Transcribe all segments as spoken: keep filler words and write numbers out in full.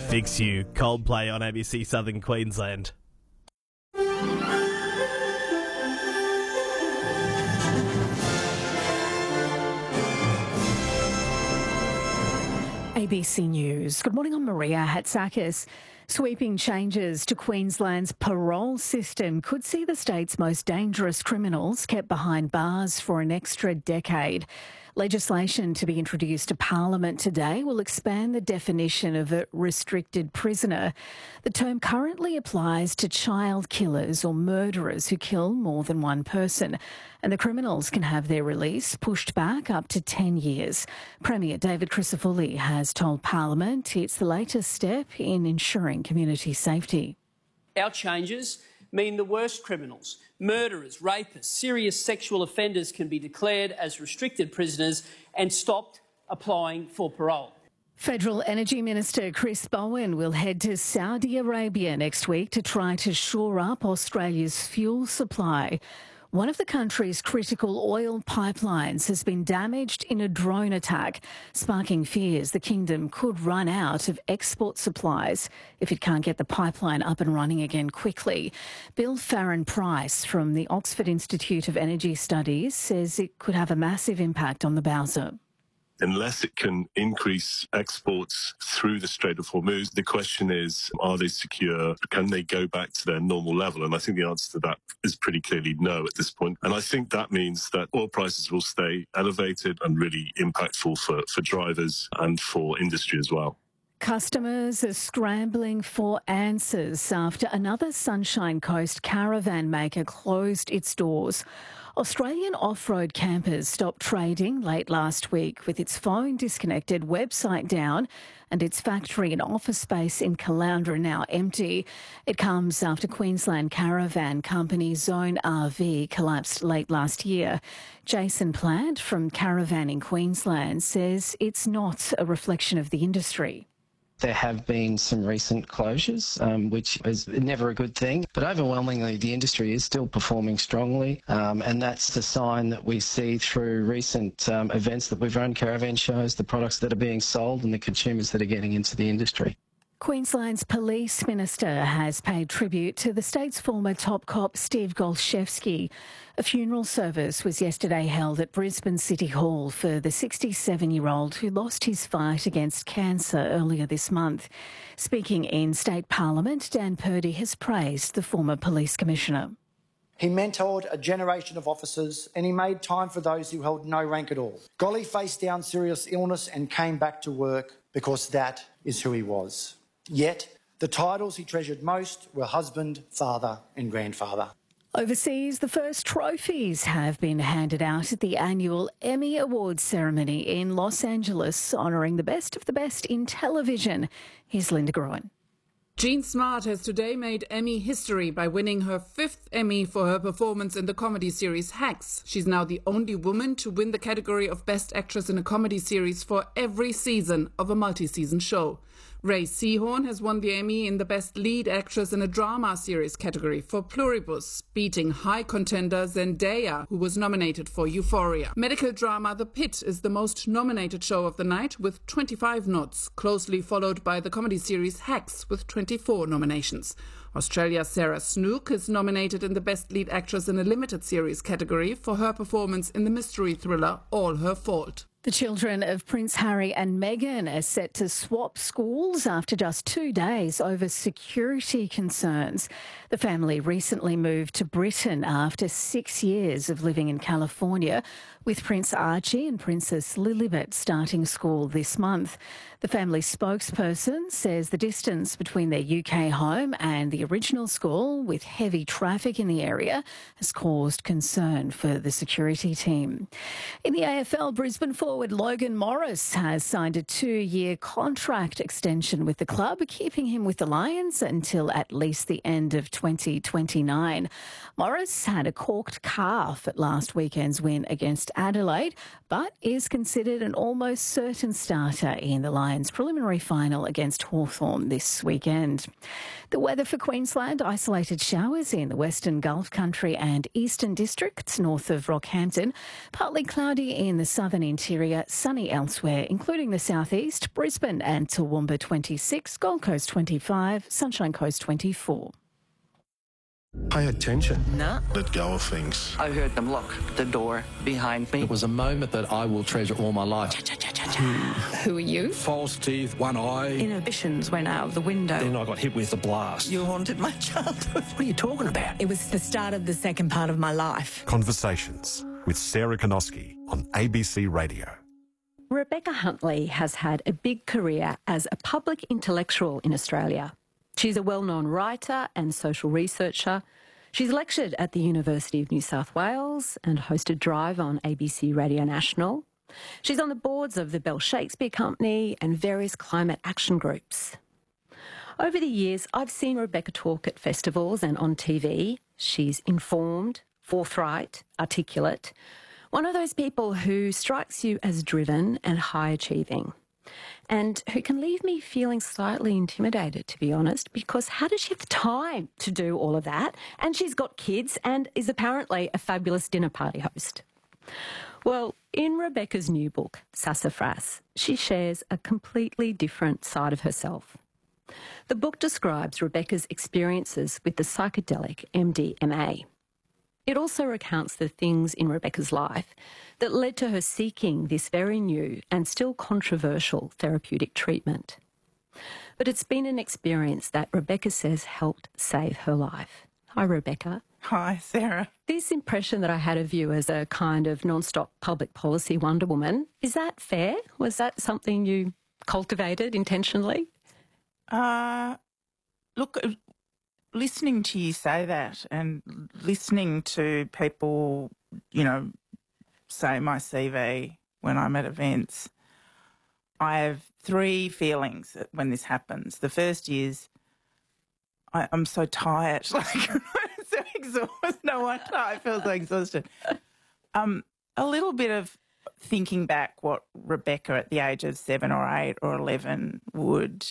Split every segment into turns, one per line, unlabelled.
Fix You, Coldplay on A B C Southern Queensland.
A B C News. Good morning, I'm Maria Hatzakis. Sweeping changes to Queensland's parole system could see the state's most dangerous criminals kept behind bars for an extra decade. Legislation to be introduced to Parliament today will expand the definition of a restricted prisoner. The term currently applies to child killers or murderers who kill more than one person, and the criminals can have their release pushed back up to ten years. Premier David Crisafulli has told Parliament it's the latest step in ensuring community safety.
Our changes mean the worst criminals, murderers, rapists, serious sexual offenders can be declared as restricted prisoners and stopped applying for parole.
Federal Energy Minister Chris Bowen will head to Saudi Arabia next week to try to shore up Australia's fuel supply. One of the country's critical oil pipelines has been damaged in a drone attack, sparking fears the kingdom could run out of export supplies if it can't get the pipeline up and running again quickly. Bill Farron-Price from the Oxford Institute of Energy Studies says it could have a massive impact on the Bowser.
Unless it can increase exports through the Strait of Hormuz, the question is, are they secure? Can they go back to their normal level? And I think the answer to that is pretty clearly no at this point. And I think that means that oil prices will stay elevated and really impactful for, for drivers and for industry as well.
Customers are scrambling for answers after another Sunshine Coast caravan maker closed its doors. Australian off-road campers stopped trading late last week with its phone disconnected, website down and its factory and office space in Caloundra now empty. It comes after Queensland caravan company Zone R V collapsed late last year. Jason Plant from Caravan in Queensland says it's not a reflection of the industry.
There have been some recent closures, um, which is never a good thing. But overwhelmingly, the industry is still performing strongly. Um, and that's the sign that we see through recent um, events that we've run, caravan shows, the products that are being sold and the consumers that are getting into the industry.
Queensland's police minister has paid tribute to the state's former top cop, Steve Golshevsky. A funeral service was yesterday held at Brisbane City Hall for the sixty-seven-year-old who lost his fight against cancer earlier this month. Speaking in State Parliament, Dan Purdy has praised the former police commissioner.
He mentored a generation of officers and he made time for those who held no rank at all. Golly faced down serious illness and came back to work because that is who he was. Yet, the titles he treasured most were husband, father and grandfather.
Overseas, the first trophies have been handed out at the annual Emmy Awards ceremony in Los Angeles, honouring the best of the best in television. Here's Linda Groen.
Jean Smart has today made Emmy history by winning her fifth Emmy for her performance in the comedy series Hacks. She's now the only woman to win the category of Best Actress in a Comedy Series for every season of a multi-season show. Ray Seahorn has won the Emmy in the Best Lead Actress in a Drama Series category for Pluribus, beating high contender Zendaya, who was nominated for Euphoria. Medical drama The Pit is the most nominated show of the night with twenty-five nods, closely followed by the comedy series Hacks with twenty-four nominations. Australia's Sarah Snook is nominated in the Best Lead Actress in a Limited Series category for her performance in the mystery thriller All Her Fault.
The children of Prince Harry and Meghan are set to swap schools after just two days over security concerns. The family recently moved to Britain after six years of living in California, with Prince Archie and Princess Lilibet starting school this month. The family spokesperson says the distance between their U K home and the original school, with heavy traffic in the area, has caused concern for the security team. In the A F L, Brisbane forward Logan Morris has signed a two-year contract extension with the club, keeping him with the Lions until at least the end of twenty twenty-nine. Morris had a corked calf at last weekend's win against Adelaide, but is considered an almost certain starter in the Lions' preliminary final against Hawthorn this weekend. The weather for Queensland: isolated showers in the Western Gulf Country and Eastern Districts north of Rockhampton, partly cloudy in the southern interior area, sunny elsewhere, including the southeast, Brisbane and Toowoomba twenty-six, Gold Coast twenty-five, Sunshine Coast twenty-four.
Pay attention.
No.
Let go of things.
I heard them lock the door behind me.
It was a moment that I will treasure all my life.
Who are you?
False teeth, one eye.
Inhibitions went out of the window.
Then I got hit with a blast.
You haunted my childhood.
What are you talking about?
It was the start of the second part of my life.
Conversations with Sarah Konoski on A B C Radio.
Rebecca Huntley has had a big career as a public intellectual in Australia. She's a well-known writer and social researcher. She's lectured at the University of New South Wales and hosted Drive on A B C Radio National. She's on the boards of the Bell Shakespeare Company and various climate action groups. Over the years, I've seen Rebecca talk at festivals and on T V. She's informed, forthright, articulate, one of those people who strikes you as driven and high-achieving, and who can leave me feeling slightly intimidated, to be honest, because how does she have time to do all of that? And she's got kids and is apparently a fabulous dinner party host. Well, in Rebecca's new book, Sassafras, she shares a completely different side of herself. The book describes Rebecca's experiences with the psychedelic M D M A. It also recounts the things in Rebecca's life that led to her seeking this very new and still controversial therapeutic treatment. But it's been an experience that Rebecca says helped save her life. Hi, Rebecca.
Hi, Sarah.
This impression that I had of you as a kind of non-stop public policy Wonder Woman, is that fair? Was that something you cultivated intentionally?
Uh, look, listening to you say that and listening to people, you know, say my C V when I'm at events, I have three feelings when this happens. The first is I, I'm so tired, like I'm so exhausted. No wonder I feel so exhausted. Um, a little bit of thinking back what Rebecca at the age of seven or eight or eleven would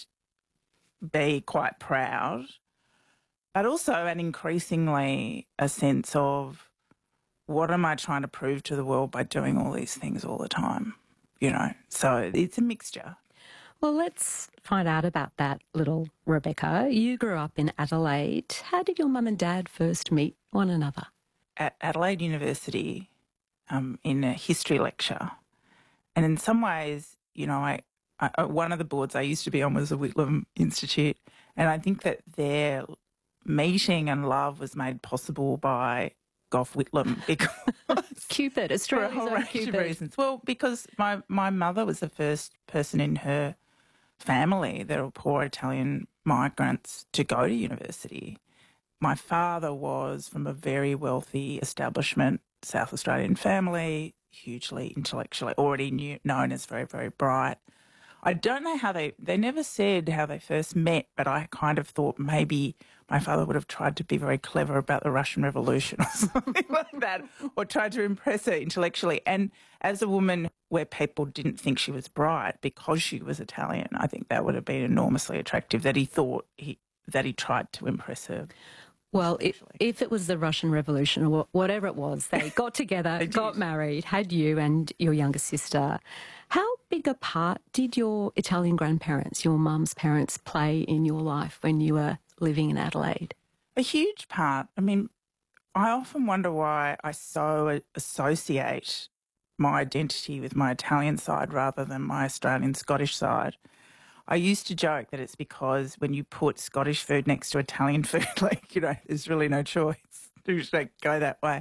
be quite proud, but also an increasingly a sense of what am I trying to prove to the world by doing all these things all the time, you know? So it's a mixture.
Well, let's find out about that, little Rebecca. You grew up in Adelaide. How did your mum and dad first meet one another?
At Adelaide University, um, in a history lecture. And in some ways, you know, I, I one of the boards I used to be on was the Whitlam Institute, and I think that their meeting and love was made possible by Gough Whitlam because
Cupid, Australia's
for a whole
own
range
Cupid.
of reasons. Well, because my, my mother was the first person in her family, that were poor Italian migrants, to go to university. My father was from a very wealthy establishment, South Australian family, hugely intellectually, already knew, known as very, very bright. I don't know how they, they never said how they first met, but I kind of thought maybe my father would have tried to be very clever about the Russian Revolution or something like that, or tried to impress her intellectually. And as a woman where people didn't think she was bright because she was Italian, I think that would have been enormously attractive, that he thought he, that he tried to impress her.
Well, if, if it was the Russian Revolution or whatever it was, they got together,
They
got
did.
married, had you and your younger sister. How big a part did your Italian grandparents, your mum's parents, play in your life when you were living in Adelaide?
A huge part. I mean, I often wonder why I so associate my identity with my Italian side rather than my Australian Scottish side. I used to joke that it's because when you put Scottish food next to Italian food, like, you know, there's really no choice. You just don't go that way.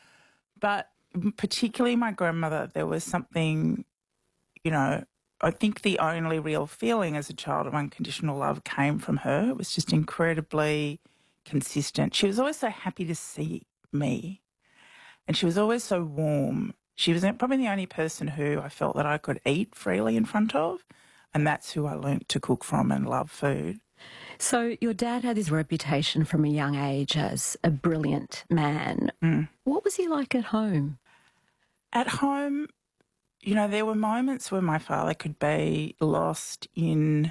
But particularly my grandmother, there was something, you know, I think the only real feeling as a child of unconditional love came from her. It was just incredibly consistent. She was always so happy to see me, and she was always so warm. She was probably the only person who I felt that I could eat freely in front of, and that's who I learnt to cook from and love food.
So your dad had this reputation from a young age as a brilliant man.
Mm.
What was he like at home?
At home, you know, there were moments where my father could be lost in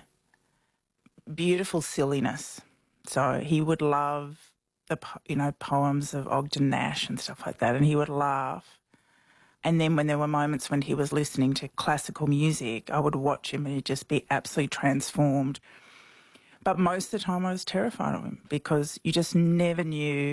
beautiful silliness. So he would love the, you know, poems of Ogden Nash and stuff like that, and he would laugh. And then when there were moments when he was listening to classical music, I would watch him and he'd just be absolutely transformed. But most of the time I was terrified of him because you just never knew